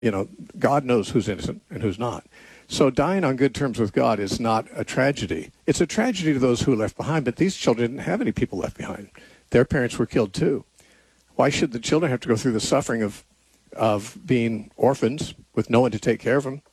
God knows who's innocent and who's not. So dying on good terms with God is not a tragedy. It's a tragedy to those who are left behind, but these children didn't have any people left behind. Their parents were killed too. Why should the children have to go through the suffering of being orphans with no one to take care of them?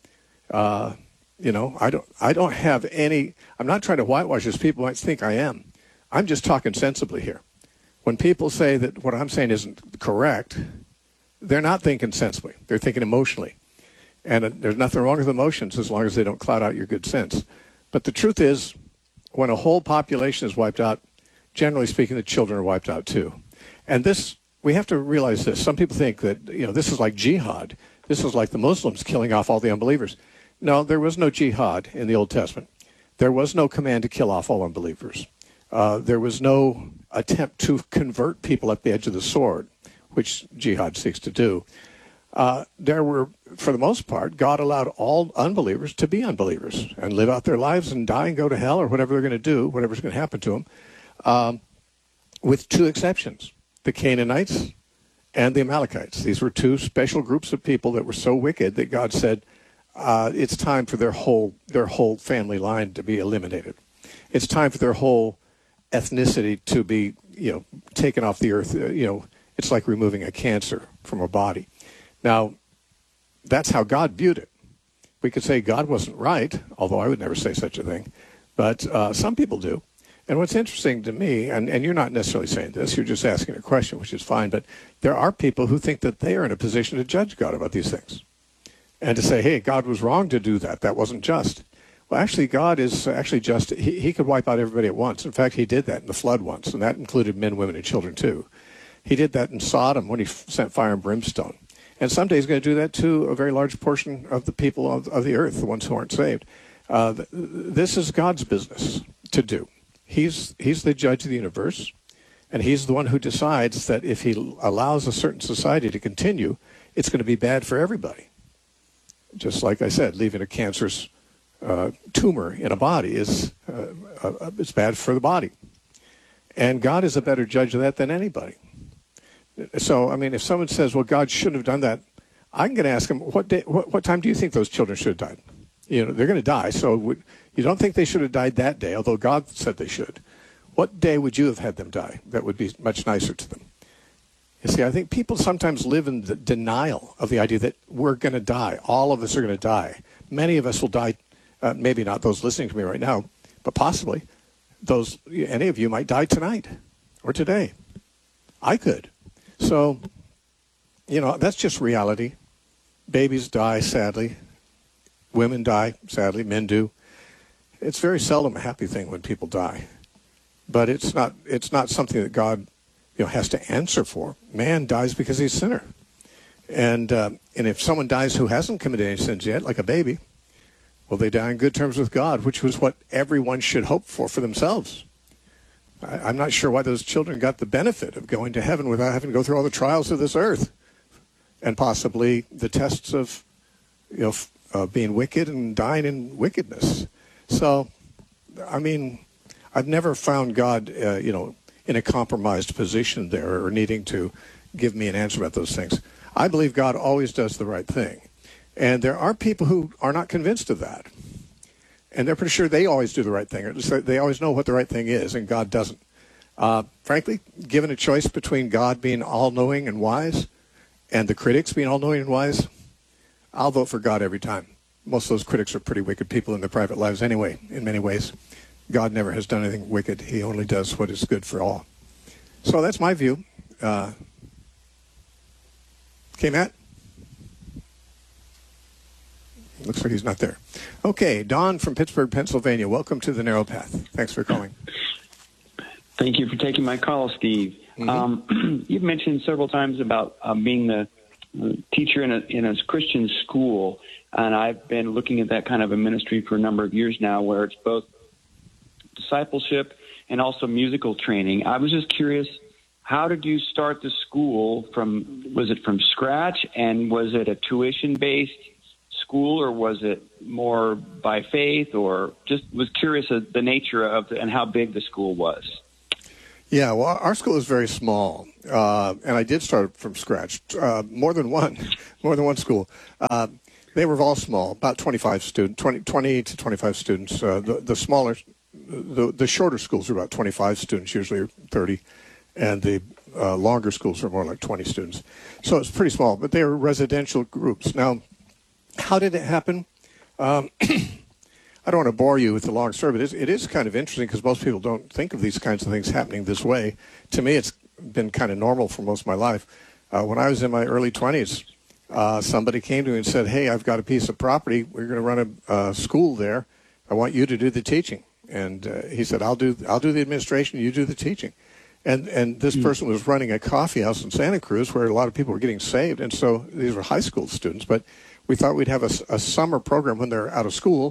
I don't have any. I'm not trying to whitewash this. People might think I am. I'm just talking sensibly here. When people say that what I'm saying isn't correct, they're not thinking sensibly. They're thinking emotionally. And there's nothing wrong with emotions as long as they don't cloud out your good sense. But the truth is, when a whole population is wiped out, generally speaking, the children are wiped out too. And this, we have to realize this. Some people think that, this is like jihad. This is like the Muslims killing off all the unbelievers. No, there was no jihad in the Old Testament. There was no command to kill off all unbelievers. There was no attempt to convert people at the edge of the sword, which jihad seeks to do. There were, for the most part, God allowed all unbelievers to be unbelievers and live out their lives and die and go to hell or whatever they're going to do, whatever's going to happen to them, with two exceptions, the Canaanites and the Amalekites. These were two special groups of people that were so wicked that God said it's time for their whole family line to be eliminated. It's time for their whole ethnicity to be, taken off the earth. It's like removing a cancer from a body. Now, that's how God viewed it. We could say God wasn't right, although I would never say such a thing, but some people do. And what's interesting to me, and you're not necessarily saying this, you're just asking a question, which is fine, but there are people who think that they are in a position to judge God about these things and to say, hey, God was wrong to do that. That wasn't just. Well, actually, God is actually just. He could wipe out everybody at once. In fact, he did that in the flood once, and that included men, women, and children, too. He did that in Sodom when he sent fire and brimstone. And someday he's going to do that to a very large portion of the people of the earth, the ones who aren't saved. This is God's business to do. He's the judge of the universe, and he's the one who decides that if he allows a certain society to continue, it's going to be bad for everybody. Just like I said, leaving a cancerous tumor in a body is it's bad for the body. And God is a better judge of that than anybody. So, I mean, if someone says, well, God shouldn't have done that, I'm going to ask them, what time do you think those children should have died? They're going to die. So you don't think they should have died that day, although God said they should. What day would you have had them die that would be much nicer to them? You see, I think people sometimes live in the denial of the idea that we're going to die. All of us are going to die. Many of us will die, maybe not those listening to me right now, but possibly any of you might die tonight or today. I could. So, that's just reality. Babies die, sadly. Women die, sadly. Men do. It's very seldom a happy thing when people die. But it's not something that God has to answer for. Man dies because he's a sinner. And if someone dies who hasn't committed any sins yet, like a baby, well, they die on good terms with God, which was what everyone should hope for themselves. I'm not sure why those children got the benefit of going to heaven without having to go through all the trials of this earth and possibly the tests of, being wicked and dying in wickedness. So, I mean, I've never found God, in a compromised position there or needing to give me an answer about those things. I believe God always does the right thing. And there are people who are not convinced of that. And they're pretty sure they always do the right thing. Or they always know what the right thing is, and God doesn't. Frankly, given a choice between God being all-knowing and wise and the critics being all-knowing and wise, I'll vote for God every time. Most of those critics are pretty wicked people in their private lives anyway, in many ways. God never has done anything wicked. He only does what is good for all. So that's my view. Okay, Matt? Looks like he's not there. Okay, Don from Pittsburgh, Pennsylvania. Welcome to The Narrow Path. Thanks for calling. Thank you for taking my call, Steve. Mm-hmm. You've mentioned several times about being the teacher in a Christian school, and I've been looking at that kind of a ministry for a number of years now, where it's both discipleship and also musical training. I was just curious, how did you start the school was it from scratch, and was it a tuition-based school, or was it more by faith, or just was curious of the nature of and how big the school was? Yeah, well, our school is very small, and I did start from scratch. More than one school. They were all small, about 25 students, 20 to 25 students. The smaller, the shorter schools are about 25 students, usually 30, and the longer schools are more like 20 students. So it's pretty small, but they were residential groups. Now, how did it happen? I don't want to bore you with the long story, but it is kind of interesting because most people don't think of these kinds of things happening this way. To me, it's been kind of normal for most of my life. When I was in my early 20s, somebody came to me and said, "Hey, I've got a piece of property. We're going to run a school there. I want you to do the teaching." And he said, "I'll do the administration. You do the teaching." And this person was running a coffee house in Santa Cruz where a lot of people were getting saved. And so these were high school students, but we thought we'd have a summer program when they're out of school.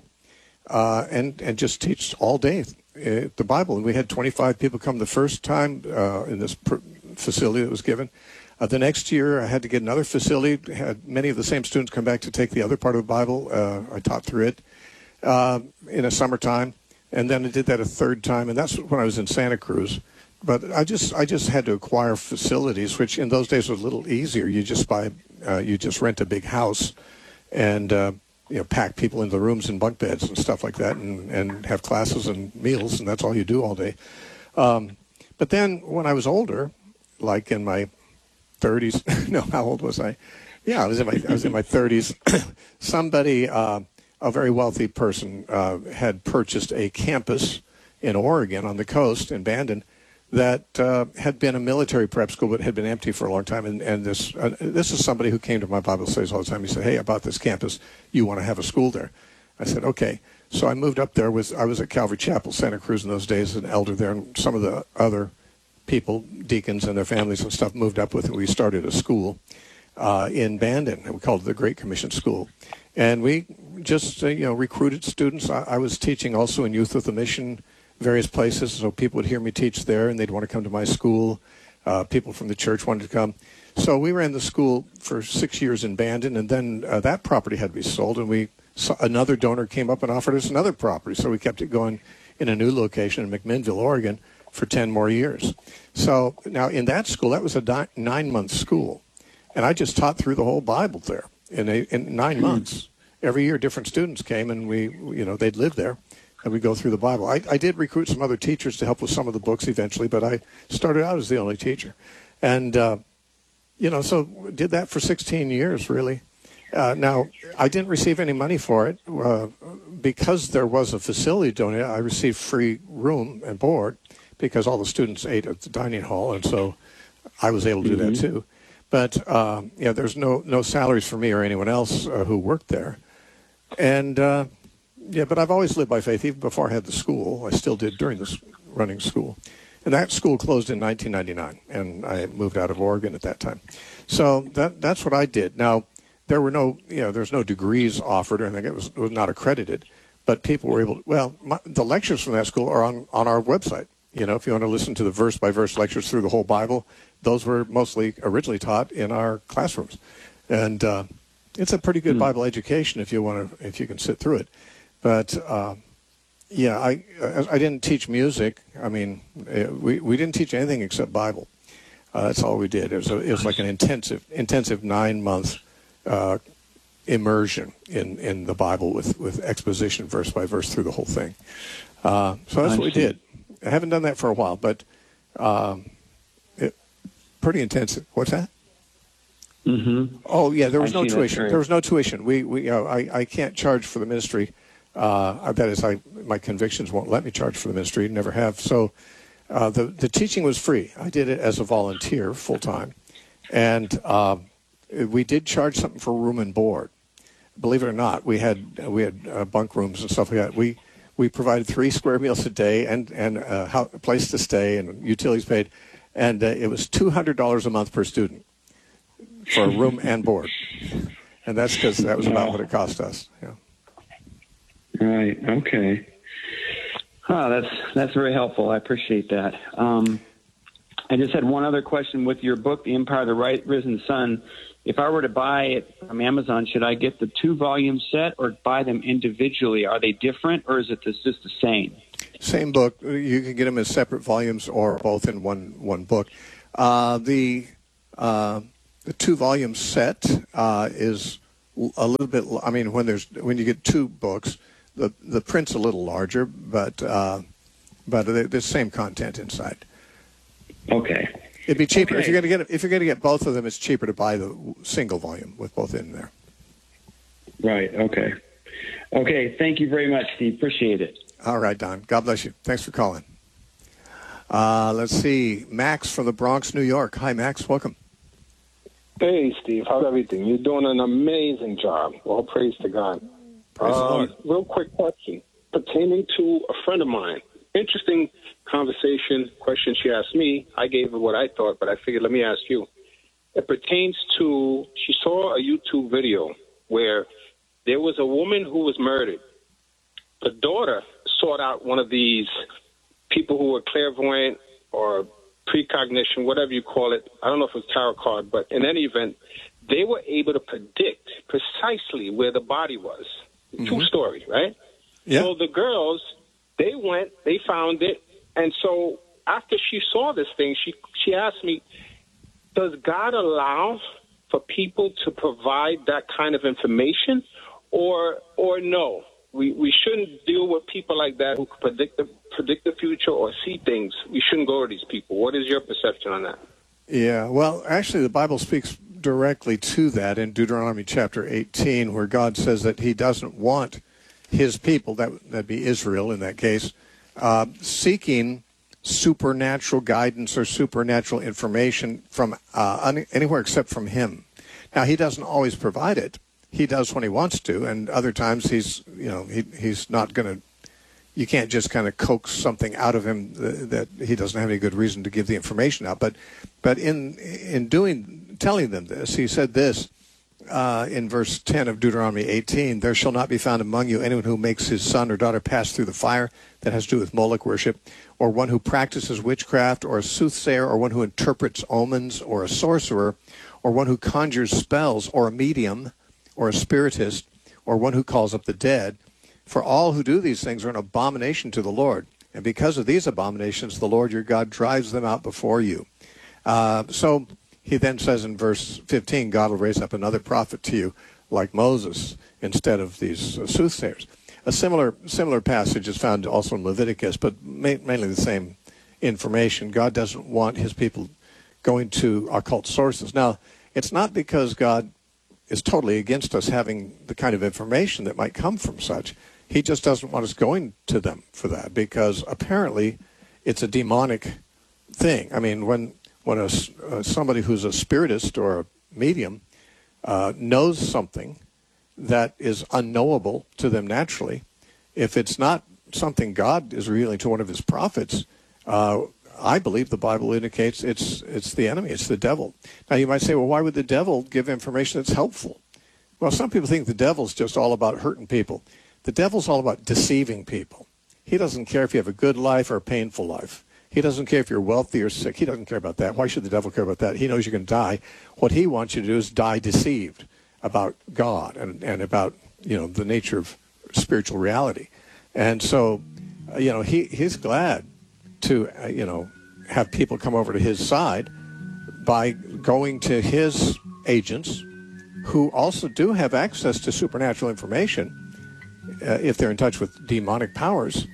And just teach all day the Bible. And we had 25 people come the first time in this facility that was given. The next year, I had to get another facility. Had many of the same students come back to take the other part of the Bible. I taught through it in a summertime, and then I did that a third time, and that's when I was in Santa Cruz. But I just had to acquire facilities, which in those days was a little easier. You just rent a big house, and pack people into the rooms and bunk beds and stuff like that, and have classes and meals, and that's all you do all day. But then when I was older, like in my 30s, no, how old was I? Yeah, I was in my 30s. Somebody, a very wealthy person, had purchased a campus in Oregon on the coast in Bandon that had been a military prep school but had been empty for a long time. And this is somebody who came to my Bible studies all the time. He said, "Hey, I bought this campus. You want to have a school there?" I said, "Okay." So I moved up there. I was at Calvary Chapel, Santa Cruz in those days, an elder there, and some of the other people, deacons and their families and stuff, moved up with it. We started a school in Bandon, and we called it the Great Commission School. And we just recruited students. I was teaching also in Youth with a Mission, various places, so people would hear me teach there, and they'd want to come to my school. People from the church wanted to come. So we ran the school for 6 years in Bandon, and then that property had to be sold, and another donor came up and offered us another property. So we kept it going in a new location in McMinnville, Oregon, for 10 more years. So now in that school, that was a 9-month school, and I just taught through the whole Bible there in 9 months. Every year, different students came, and they'd live there. And we go through the Bible. I did recruit some other teachers to help with some of the books eventually, but I started out as the only teacher. And, so did that for 16 years, really. Now, I didn't receive any money for it. Because there was a facility donated, I received free room and board because all the students ate at the dining hall, and so I was able to do that too. But, there's no salaries for me or anyone else who worked there. And... but I've always lived by faith. Even before I had the school, I still did during this running school. And that school closed in 1999, and I moved out of Oregon at that time. So that's what I did. Now, there were there's no degrees offered or anything. It was not accredited, but people were able to, the lectures from that school are on our website. If you want to listen to the verse-by-verse lectures through the whole Bible, those were mostly originally taught in our classrooms. And it's a pretty good Bible education if you can sit through it. But, I didn't teach music. I mean, we didn't teach anything except Bible. That's all we did. It was like an intensive 9-month immersion in the Bible with exposition verse by verse through the whole thing. So that's what we did. I haven't done that for a while, but pretty intensive. What's that? Mm-hmm. Oh, yeah, there was no tuition. There was no tuition. I can't charge for the ministry. That is, my convictions won't let me charge for the ministry, never have. So the teaching was free. I did it as a volunteer full-time. And we did charge something for room and board. Believe it or not, we had bunk rooms and stuff like that. We provided 3 square meals a day and a place to stay and utilities paid. And it was $200 a month per student for room and board. And that's because that was about what it cost us. Yeah. Right. Okay. That's very helpful. I appreciate that. I just had one other question with your book, The Empire of the Risen Sun. If I were to buy it from Amazon, should I get the 2-volume set or buy them individually? Are they different, or is it just the same? Same book. You can get them as separate volumes or both in one book. The 2-volume set is a little bit. I mean, when you get 2 books, the print's a little larger, but the same content inside. Okay. It'd be cheaper Okay. if you're going to get both of them. It's cheaper to buy the single volume with both in there. Right. Okay. Okay. Thank you very much, Steve. Appreciate it. All right, Don. God bless you. Thanks for calling. Let's see. Max from the Bronx, New York. Hi, Max. Welcome. Hey, Steve. How's everything? You're doing an amazing job. All praise to God. Praise the Lord. Real quick question pertaining to a friend of mine. Interesting question she asked me. I gave her what I thought, but I figured let me ask you. It pertains to, she saw a YouTube video where there was a woman who was murdered. The daughter sought out one of these people who were clairvoyant or precognition, whatever you call it. I don't know if it was tarot card, but in any event, they were able to predict precisely where the body was. True story, right? Yeah. So the girls, they went, they found it, and so after she saw this thing, she asked me, does God allow for people to provide that kind of information, or no? We shouldn't deal with people like that who could predict the future or see things. We shouldn't go to these people. What is your perception on that? Yeah, well, actually, the Bible speaks directly to that in Deuteronomy chapter 18, where God says that he doesn't want his people, that'd be Israel in that case, seeking supernatural guidance or supernatural information from anywhere except from him. Now, he doesn't always provide it. He does when he wants to, and other times he's not going to. You can't just kind of coax something out of him that he doesn't have any good reason to give the information out. But in telling them this, he said this in verse 10 of Deuteronomy 18: "There shall not be found among you anyone who makes his son or daughter pass through the fire," that has to do with Moloch worship, "or one who practices witchcraft, or a soothsayer, or one who interprets omens, or a sorcerer, or one who conjures spells, or a medium, or a spiritist, or one who calls up the dead. For all who do these things are an abomination to the Lord. And because of these abominations, the Lord your God drives them out before you." So he then says in verse 15, God will raise up another prophet to you like Moses instead of these soothsayers. A similar passage is found also in Leviticus, but mainly the same information. God doesn't want his people going to occult sources. Now, it's not because God is totally against us having the kind of information that might come from such. He just doesn't want us going to them for that, because apparently it's a demonic thing. I mean, when somebody who's a spiritist or a medium knows something that is unknowable to them naturally, if it's not something God is revealing to one of his prophets, I believe the Bible indicates it's the enemy, it's the devil. Now, you might say, well, why would the devil give information that's helpful? Well, some people think the devil's just all about hurting people. The devil's all about deceiving people. He doesn't care if you have a good life or a painful life. He doesn't care if you're wealthy or sick. He doesn't care about that. Why should the devil care about that? He knows you're going to die. What he wants you to do is die deceived about God and about, the nature of spiritual reality. And so, he's glad to, have people come over to his side by going to his agents who also do have access to supernatural information if they're in touch with demonic powers.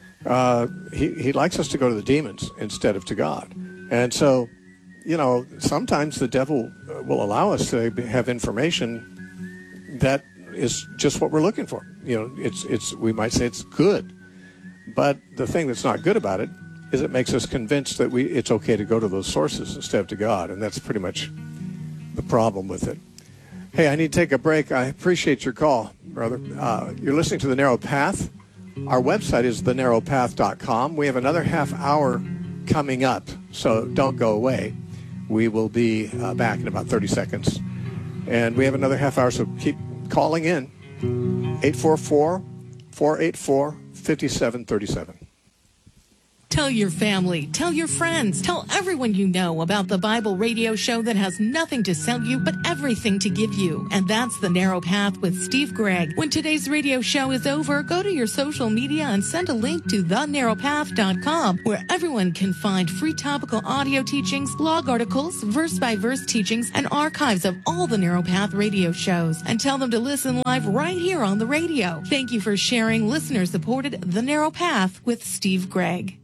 He likes us to go to the demons instead of to God. And so, sometimes the devil will allow us to have information that is just what we're looking for. We might say it's good, but the thing that's not good about it is it makes us convinced that it's okay to go to those sources instead of to God, and that's pretty much the problem with it. Hey, I need to take a break. I appreciate your call, brother. You're listening to The Narrow Path. Our website is thenarrowpath.com. We have another half hour coming up, so don't go away. We will be back in about 30 seconds. And we have another half hour, so keep calling in. 844-484-5737. Tell your family, tell your friends, tell everyone you know about the Bible radio show that has nothing to sell you but everything to give you. And that's The Narrow Path with Steve Gregg. When today's radio show is over, go to your social media and send a link to thenarrowpath.com, where everyone can find free topical audio teachings, blog articles, verse-by-verse teachings, and archives of all the Narrow Path radio shows. And tell them to listen live right here on the radio. Thank you for sharing listener-supported The Narrow Path with Steve Gregg.